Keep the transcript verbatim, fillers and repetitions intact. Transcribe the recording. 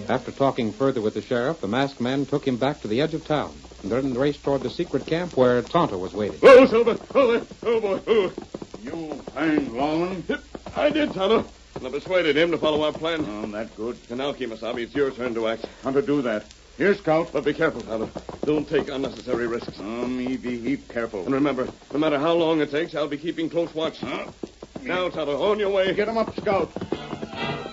After talking further with the sheriff, the masked man took him back to the edge of town and then raced toward the secret camp where Tonto was waiting. Oh, Silver! Oh, there. Oh, boy! Oh. You hanged Longman? I did, Tonto. And I persuaded him to follow our plan. Oh, that's good. And now, Kemosabe, it's your turn to act. How to do that? Here, Scout. But be careful, Tonto. Don't take unnecessary risks. Oh, me be heap careful. And remember, no matter how long it takes, I'll be keeping close watch. Huh? Now, Tonto, on your way. Get him up, Scout.